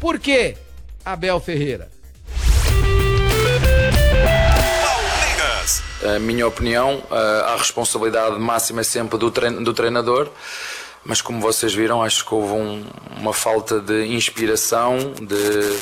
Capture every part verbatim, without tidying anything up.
Por quê, Abel Ferreira? A minha opinião, a responsabilidade máxima é sempre do, trein do treinador, mas como vocês viram, acho que houve um, uma falta de inspiração, de,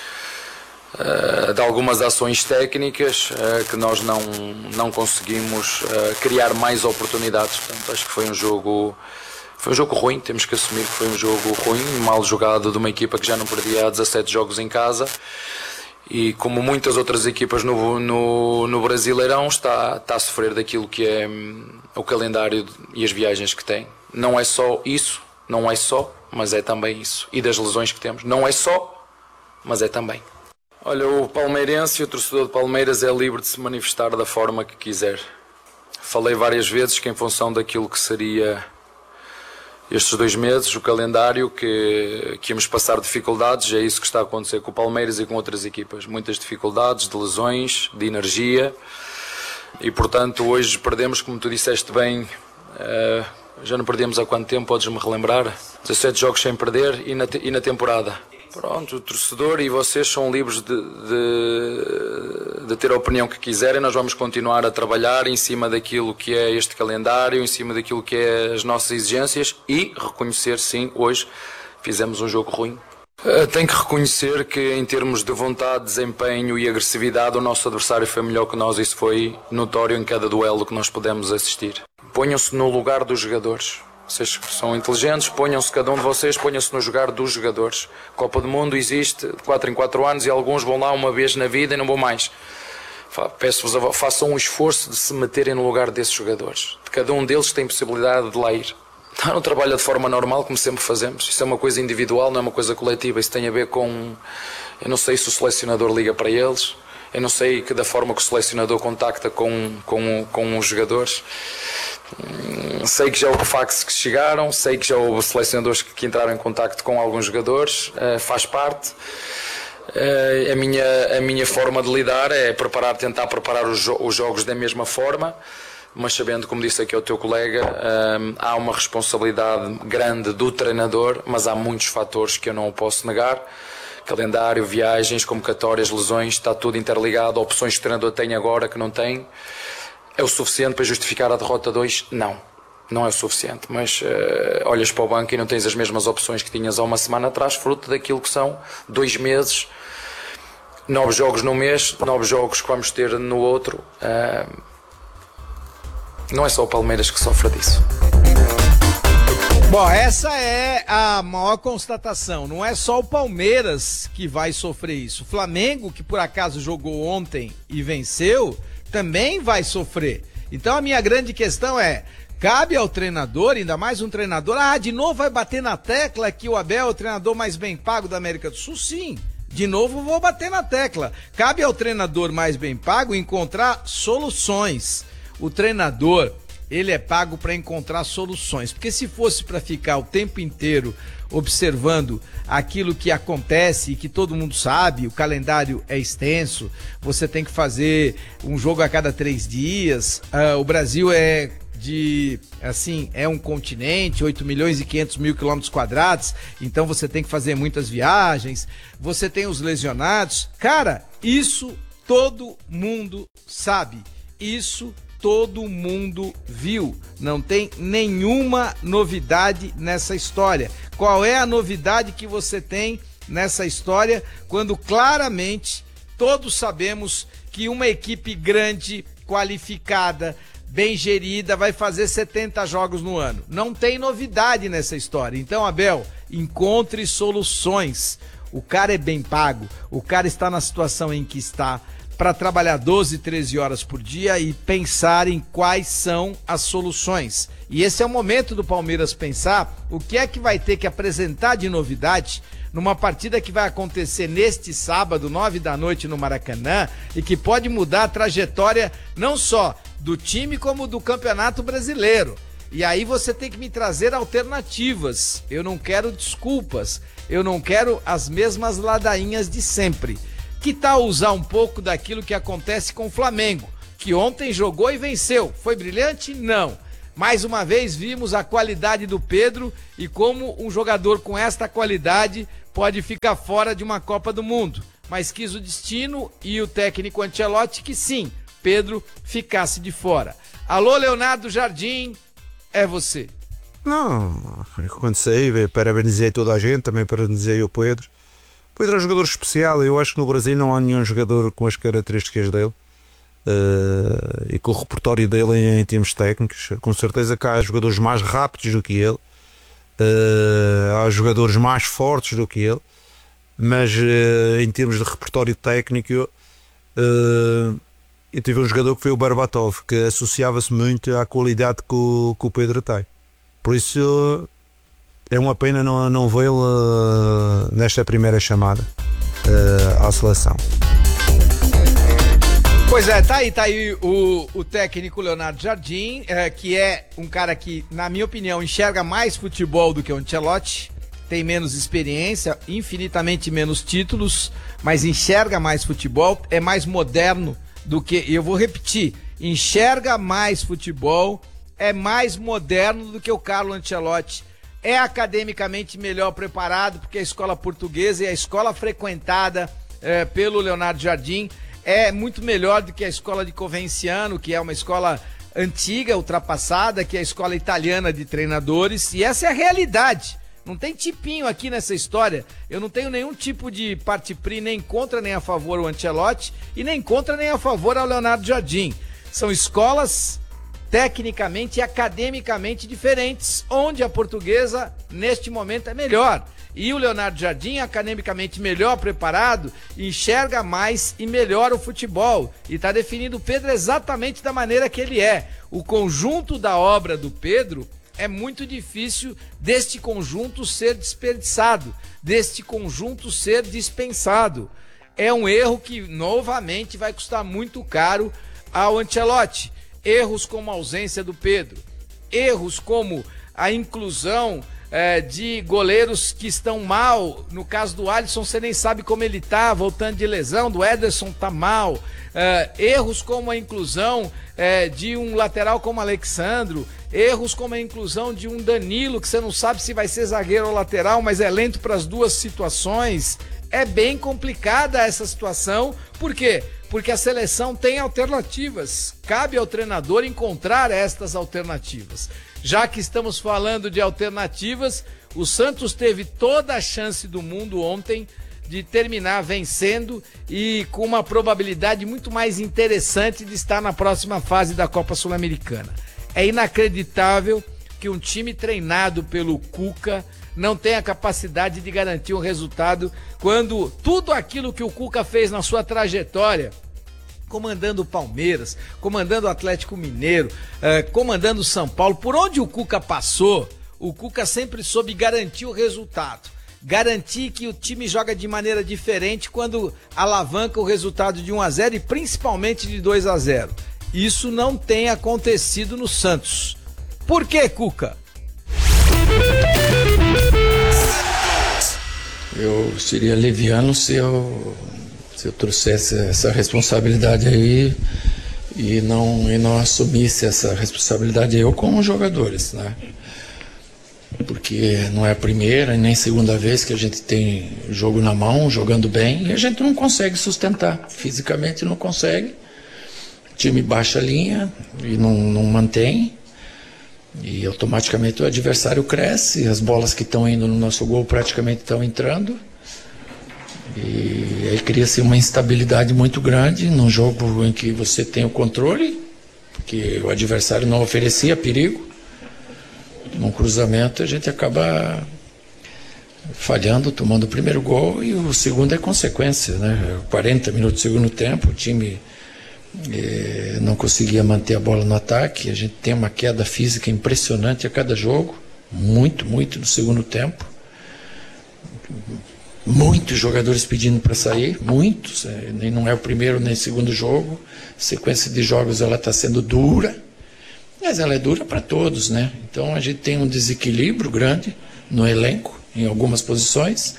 uh, de algumas ações técnicas uh, que nós não, não conseguimos uh, criar mais oportunidades. Portanto, acho que foi um jogo... Foi um jogo ruim, temos que assumir que foi um jogo ruim, mal jogado de uma equipa que já não perdia há dezassete jogos em casa. E como muitas outras equipas no, no, no Brasileirão, está, está a sofrer daquilo que é hum, o calendário e as viagens que tem. Não é só isso, não é só, mas é também isso. E das lesões que temos. Não é só, mas é também. Olha, o palmeirense e o torcedor de Palmeiras é livre de se manifestar da forma que quiser. Falei várias vezes que em função daquilo que seria estes dois meses, o calendário, que, que íamos passar dificuldades, é isso que está a acontecer com o Palmeiras e com outras equipas. Muitas dificuldades, de lesões, de energia, e portanto hoje perdemos, como tu disseste bem, uh, já não perdemos há quanto tempo, podes-me relembrar? dezassete jogos sem perder e na, e na temporada. Pronto, o torcedor e vocês são livres de, de, de ter a opinião que quiserem. Nós vamos continuar a trabalhar em cima daquilo que é este calendário, em cima daquilo que é as nossas exigências e reconhecer, sim, hoje fizemos um jogo ruim. Uh, tenho que reconhecer que em termos de vontade, desempenho e agressividade, o nosso adversário foi melhor que nós. Isso foi notório em cada duelo que nós pudemos assistir. Ponham-se no lugar dos jogadores. Vocês são inteligentes, ponham-se, cada um de vocês, ponham-se no lugar dos jogadores. Copa do Mundo existe de quatro em quatro anos e alguns vão lá uma vez na vida e não vão mais. Peço-vos, façam um esforço de se meterem no lugar desses jogadores. De cada um deles tem possibilidade de lá ir. Não trabalha de forma normal, como sempre fazemos. Isso é uma coisa individual, não é uma coisa coletiva. Isso tem a ver com... Eu não sei se o selecionador liga para eles. Eu não sei que da forma que o selecionador contacta com, com, com os jogadores. Sei que já houve fax que chegaram, sei que já houve selecionadores que, que entraram em contacto com alguns jogadores, uh, faz parte. Uh, a, minha, a minha forma de lidar é preparar, tentar preparar os, jo os jogos da mesma forma, mas sabendo, como disse aqui ao teu colega, uh, há uma responsabilidade grande do treinador, mas há muitos fatores que eu não posso negar. Calendário, viagens, convocatórias, lesões, está tudo interligado, opções que o treinador tem agora que não tem. É o suficiente para justificar a derrota dois? Não, não é o suficiente, mas uh, olhas para o banco e não tens as mesmas opções que tinhas há uma semana atrás, fruto daquilo que são dois meses, nove jogos num mês, nove jogos que vamos ter no outro. Uh, não é só o Palmeiras que sofre disso. Bom, essa é a maior constatação. Não é só o Palmeiras que vai sofrer isso. O Flamengo, que por acaso jogou ontem e venceu, também vai sofrer. Então a minha grande questão é, cabe ao treinador, ainda mais um treinador, ah, de novo vai bater na tecla que o Abel é o treinador mais bem pago da América do Sul? Sim, de novo vou bater na tecla. Cabe ao treinador mais bem pago encontrar soluções. O treinador, ele é pago para encontrar soluções, porque se fosse para ficar o tempo inteiro observando aquilo que acontece e que todo mundo sabe, o calendário é extenso, você tem que fazer um jogo a cada três dias, uh, o Brasil é de, assim, é um continente, oito milhões e quinhentos mil quilômetros quadrados, então você tem que fazer muitas viagens, você tem os lesionados, cara, isso todo mundo sabe, isso todo mundo viu, não tem nenhuma novidade nessa história. Qual é a novidade que você tem nessa história quando claramente todos sabemos que uma equipe grande, qualificada, bem gerida vai fazer setenta jogos no ano? Não tem novidade nessa história. Então, Abel, encontre soluções. O cara é bem pago, o cara está na situação em que está para trabalhar doze, treze horas por dia e pensar em quais são as soluções. E esse é o momento do Palmeiras pensar o que é que vai ter que apresentar de novidade numa partida que vai acontecer neste sábado, nove da noite no Maracanã, e que pode mudar a trajetória não só do time como do Campeonato Brasileiro. E aí você tem que me trazer alternativas. Eu não quero desculpas, eu não quero as mesmas ladainhas de sempre. Que tal usar um pouco daquilo que acontece com o Flamengo, que ontem jogou e venceu? Foi brilhante? Não. Mais uma vez vimos a qualidade do Pedro e como um jogador com esta qualidade pode ficar fora de uma Copa do Mundo, mas quis o destino e o técnico Ancelotti que sim, Pedro ficasse de fora. Alô, Leonardo Jardim, é você. Não, quando saí, parabenizei toda a gente, também parabenizei o Pedro. O Pedro é um jogador especial, eu acho que no Brasil não há nenhum jogador com as características dele uh, e com o repertório dele em, em termos técnicos. Com certeza que há jogadores mais rápidos do que ele, uh, há jogadores mais fortes do que ele, mas uh, em termos de repertório técnico, uh, eu tive um jogador que foi o Berbatov, que associava-se muito à qualidade que o, que o Pedro tem. Por isso é uma pena não, não vê-lo uh, nesta primeira chamada uh, à seleção. Pois é, tá aí, tá aí o, o técnico Leonardo Jardim, é, que é um cara que, na minha opinião, enxerga mais futebol do que o Ancelotti, tem menos experiência, infinitamente menos títulos, mas enxerga mais futebol, é mais moderno do que, e eu vou repetir, enxerga mais futebol, é mais moderno do que o Carlo Ancelotti, é academicamente melhor preparado, porque a escola portuguesa e a escola frequentada é, pelo Leonardo Jardim é muito melhor do que a escola de Covenciano, que é uma escola antiga, ultrapassada, que é a escola italiana de treinadores, e essa é a realidade. Não tem tipinho aqui nessa história. Eu não tenho nenhum tipo de parte-pri, nem contra nem a favor o Ancelotti, e nem contra nem a favor ao Leonardo Jardim. São escolas tecnicamente e academicamente diferentes, onde a portuguesa, neste momento, é melhor. E o Leonardo Jardim, academicamente melhor preparado, enxerga mais e melhor o futebol. E está definindo o Pedro exatamente da maneira que ele é. O conjunto da obra do Pedro é muito difícil deste conjunto ser desperdiçado, deste conjunto ser dispensado. É um erro que, novamente, vai custar muito caro ao Ancelotti. Erros como a ausência do Pedro, erros como a inclusão é, de goleiros que estão mal. No caso do Alisson, você nem sabe como ele tá, voltando de lesão. Do Ederson tá mal. É, erros como a inclusão é, de um lateral como Alexandro, erros como a inclusão de um Danilo, que você não sabe se vai ser zagueiro ou lateral, mas é lento para as duas situações. É bem complicada essa situação. Por quê? Porque a seleção tem alternativas. Cabe ao treinador encontrar estas alternativas. Já que estamos falando de alternativas, o Santos teve toda a chance do mundo ontem de terminar vencendo e com uma probabilidade muito mais interessante de estar na próxima fase da Copa Sul-Americana. É inacreditável que um time treinado pelo Cuca não tem a capacidade de garantir um resultado quando tudo aquilo que o Cuca fez na sua trajetória, comandando o Palmeiras, comandando o Atlético Mineiro, eh, comandando o São Paulo, por onde o Cuca passou, o Cuca sempre soube garantir o resultado, garantir que o time joga de maneira diferente quando alavanca o resultado de um a zero e principalmente de dois a zero. Isso não tem acontecido no Santos. Por que, Cuca? Eu seria leviano se eu, se eu trouxesse essa responsabilidade aí e não, e não assumisse essa responsabilidade eu com os jogadores, né? Porque não é a primeira e nem segunda vez que a gente tem jogo na mão, jogando bem, e a gente não consegue sustentar, fisicamente não consegue. O time baixa a linha e não, não mantém. E automaticamente o adversário cresce, as bolas que estão indo no nosso gol praticamente estão entrando. E aí cria-se uma instabilidade muito grande num jogo em que você tem o controle, porque o adversário não oferecia perigo. Num cruzamento a gente acaba falhando, tomando o primeiro gol, e o segundo é consequência, né? quarenta minutos do segundo tempo, o time eh, não conseguia manter a bola no ataque. A gente tem uma queda física impressionante a cada jogo, muito, muito no segundo tempo. Muitos jogadores pedindo para sair, muitos, eh, nem não é o primeiro nem o segundo jogo. A sequência de jogos ela está sendo dura, mas ela é dura para todos, né? Então a gente tem um desequilíbrio grande no elenco, em algumas posições,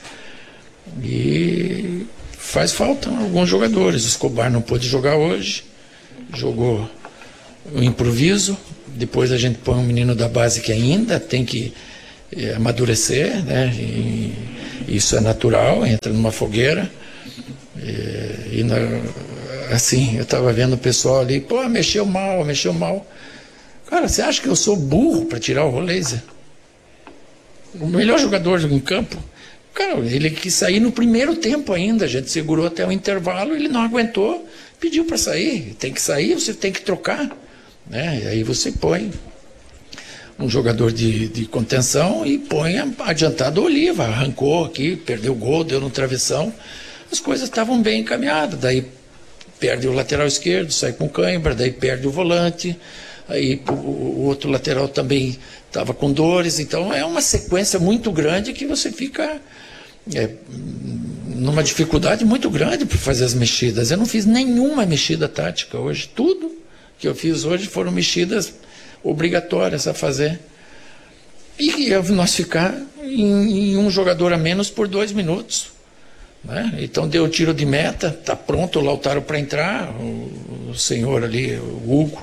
e faz falta alguns jogadores. O Escobar não pôde jogar hoje, jogou o improviso. Depois a gente põe um menino da base que ainda tem que é, amadurecer, né? E, Isso é natural, entra numa fogueira. E, e na, assim, eu estava vendo o pessoal ali, pô, mexeu mal, mexeu mal. Cara, você acha que eu sou burro para tirar o Roleiser? O melhor jogador em campo. Cara, ele quis sair no primeiro tempo ainda, a gente segurou até o intervalo, ele não aguentou, pediu para sair. Tem que sair, você tem que trocar, né? E aí você põe um jogador de, de contenção e põe adiantado o Oliva, arrancou aqui, perdeu o gol, deu no travessão, as coisas estavam bem encaminhadas, daí perde o lateral esquerdo, sai com cãibra, daí perde o volante, aí o, o outro lateral também estava com dores, então é uma sequência muito grande que você fica é, numa dificuldade muito grande para fazer as mexidas. Eu não fiz nenhuma mexida tática hoje, tudo que eu fiz hoje foram mexidas obrigatórias a fazer. E nós ficar em, em um jogador a menos por dois minutos. Né? Então deu o tiro de meta, está pronto o Lautaro para entrar, o, o senhor ali, o Hugo.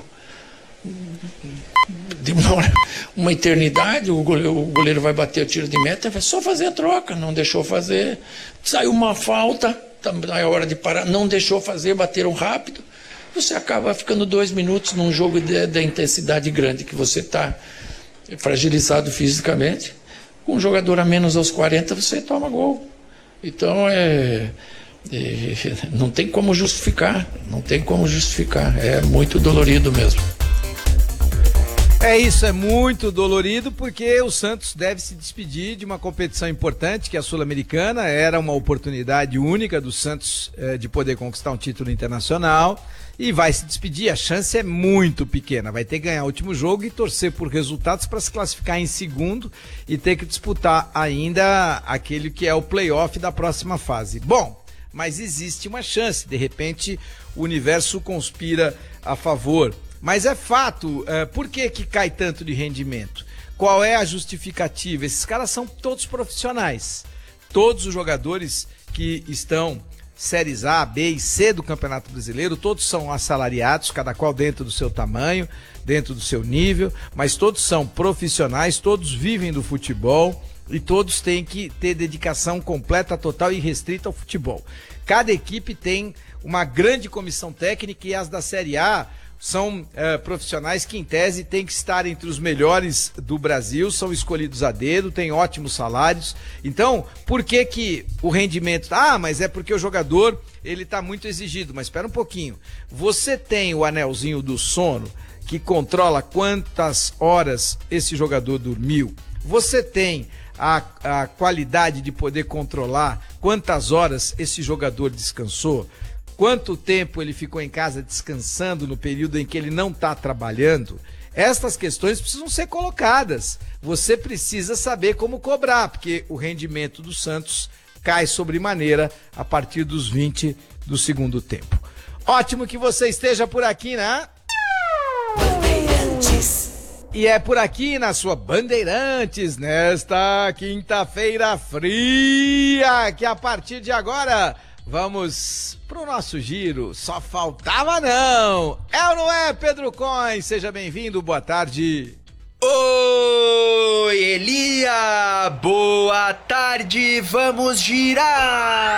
Demora uma eternidade, o goleiro, o goleiro vai bater o tiro de meta, vai só fazer a troca, não deixou fazer. Saiu uma falta, é hora de parar, não deixou fazer, bateram rápido. Você acaba ficando dois minutos num jogo de, de intensidade grande, que você está fragilizado fisicamente. Com um jogador a menos aos quarenta, você toma gol. Então, é, é, não tem como justificar, não tem como justificar. É muito dolorido mesmo. É isso, é muito dolorido porque o Santos deve se despedir de uma competição importante, que é a Sul-Americana. Era uma oportunidade única do Santos eh, de poder conquistar um título internacional e vai se despedir. A chance é muito pequena, vai ter que ganhar o último jogo e torcer por resultados para se classificar em segundo e ter que disputar ainda aquele que é o play-off da próxima fase. Bom, mas existe uma chance, de repente o universo conspira a favor. Mas é fato, uh, por que que cai tanto de rendimento? Qual é a justificativa? Esses caras são todos profissionais. Todos os jogadores que estão séries A, B e C do Campeonato Brasileiro, todos são assalariados, cada qual dentro do seu tamanho, dentro do seu nível, mas todos são profissionais, todos vivem do futebol e todos têm que ter dedicação completa, total e restrita ao futebol. Cada equipe tem uma grande comissão técnica e as da Série A são uh, profissionais que, em tese, têm que estar entre os melhores do Brasil, são escolhidos a dedo, têm ótimos salários. Então, por que que o rendimento... Ah, mas é porque o jogador, ele está muito exigido. Mas espera um pouquinho. Você tem o anelzinho do sono, que controla quantas horas esse jogador dormiu. Você tem a, a qualidade de poder controlar quantas horas esse jogador descansou. Quanto tempo ele ficou em casa descansando no período em que ele não está trabalhando? Estas questões precisam ser colocadas. Você precisa saber como cobrar, porque o rendimento do Santos cai sobremaneira a partir dos vinte do segundo tempo. Ótimo que você esteja por aqui, né? Bandeirantes. E é por aqui na sua Bandeirantes, nesta quinta-feira fria, que a partir de agora... Vamos pro nosso giro, só faltava não! É ou não é, Pedro Coin? Seja bem-vindo, boa tarde. Oi, Elia! Boa tarde, vamos girar!